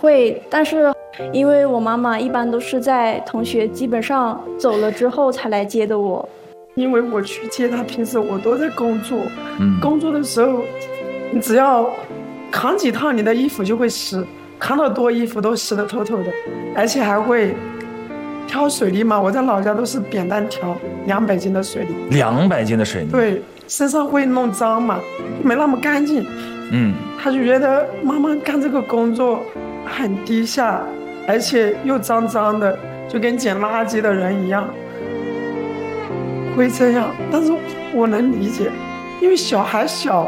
会，但是因为我妈妈一般都是在同学基本上走了之后才来接的我。 因为我去接她，平时我都在工作，工作的时候，你只要扛几趟，你的衣服就会湿，扛得多衣服都湿得透透的，而且还会挑水泥嘛。我在老家都是扁担挑200斤的水泥 ，200斤的水泥， 对，身上会弄脏嘛，没那么干净。他就觉得妈妈干这个工作很低下，而且又脏脏的，就跟捡垃圾的人一样，会这样。但是我能理解，因为小孩小。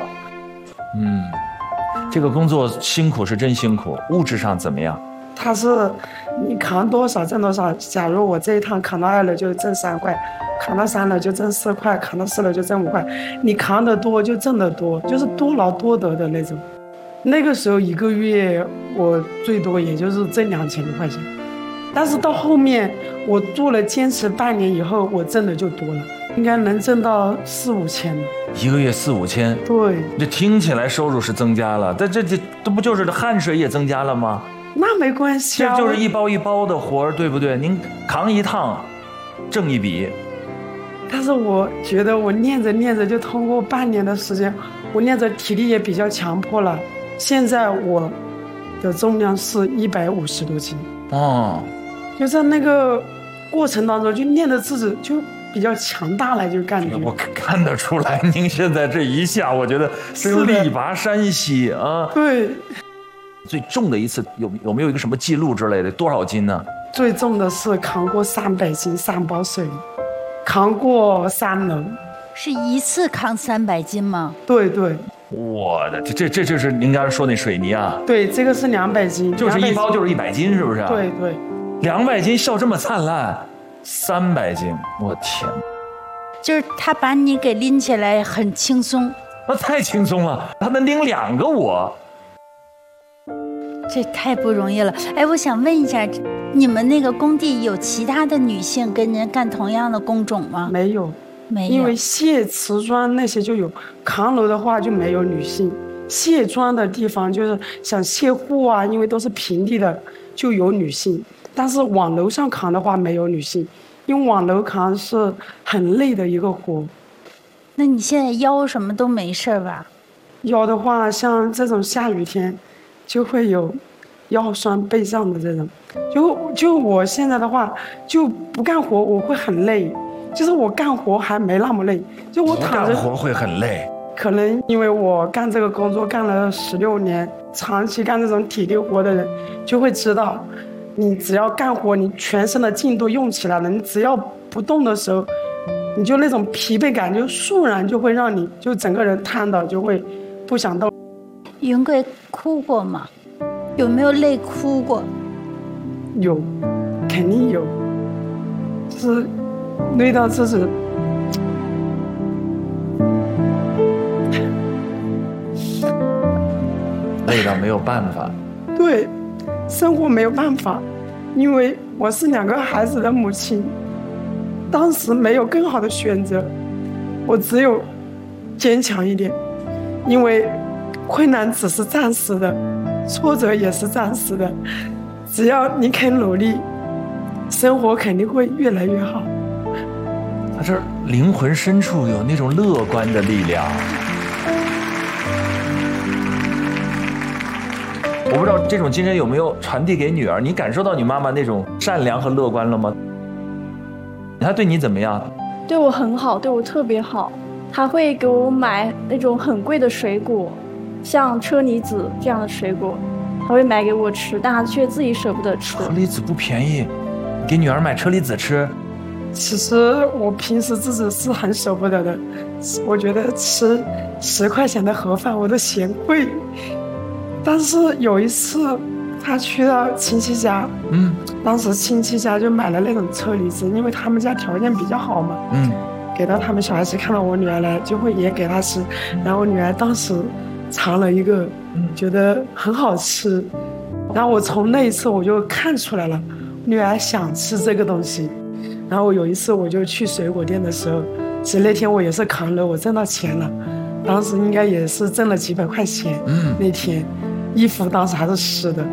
这个工作辛苦是真辛苦，物质上怎么样？ 他是你扛多少挣多少，假如我这一趟扛到2了就挣3块，扛到3了就挣4块，扛到4了就挣5块，你扛得多就挣得多，就是多劳多得的那种。那个时候1个月我最多也就是挣2000多块钱，但是到后面我做了坚持半年以后，我挣的就多了，应该能挣到4、5千了。 1个月4、5千， 对， 这听起来收入是增加了，但这不就是汗水也增加了吗？ 那没关系啊， 这就是一包一包的活儿，对不对？您扛一趟，挣一笔。 但是我觉得我练着练着，就通过半年的时间，我练着体力也比较强迫了。现在我的重量是150多斤。就在那个过程当中，就练的自己就比较强大了，就感觉。 我看得出来，您现在这一下，我觉得真力拔山兮啊！ 对。 最重的一次有没有一个什么记录之类的？多少斤呢？最重的是扛过300斤3包水，扛过3楼。 是一次扛300斤吗？ 对对。 我的这就是您刚才说那水泥啊？ 对，这个是200斤， 就是一包就是100斤，是不是？ 对对。 200斤笑这么灿烂，300斤，我天！ 就是他把你给拎起来很轻松。 那太轻松了，他能拎2个我。 这太不容易了。哎，我想问一下，你们那个工地有其他的女性跟人干同样的工种吗？ 没有，因为卸瓷砖那些就有，扛楼的话就没有女性。卸砖的地方就是像卸货啊，因为都是平地的，就有女性。但是往楼上扛的话没有女性，因为往楼扛是很累的一个活。 那你现在腰什么都没事吧？ 腰的话，像这种下雨天就会有腰酸背胀的这种。就我现在的话，就不干活我会很累，就是我干活还没那么累，就我躺着干活会很累。 可能因为我干这个工作干了16年，长期干这种体力活的人就会知道，你只要干活，你全身的劲都用起来了，你只要不动的时候，你就那种疲惫感就肃然就会让你就整个人瘫倒，就会不想动。 云贵哭过吗？有没有累哭过？ 有，肯定有，就是累到自己累到没有办法。 对，生活没有办法，因为我是2个孩子的母亲，当时没有更好的选择，我只有坚强一点，因为困难只是暂时的，挫折也是暂时的，只要你肯努力，生活肯定会越来越好。 他这灵魂深处有那种乐观的力量。我不知道这种精神有没有传递给女儿，你感受到你妈妈那种善良和乐观了吗？她对你怎么样？ 对我很好，对我特别好。她会给我买那种很贵的水果，像车厘子这样的水果，她会买给我吃，但她却自己舍不得吃。 车厘子不便宜，你给女儿买车厘子吃？ 其实我平时自己是很舍不得的，我觉得吃10块钱的盒饭我都嫌贵。但是有一次他去到亲戚家，当时亲戚家就买了那种车厘子，因为他们家条件比较好嘛，给到他们小孩子，看到我女儿来就会也给她吃，然后我女儿当时尝了一个，觉得很好吃，然后我从那一次我就看出来了，女儿想吃这个东西。然后有一次我就去水果店的时候，其实那天我也是扛了，我挣到钱了，当时应该也是挣了几百块钱，那天衣服当时还是湿的，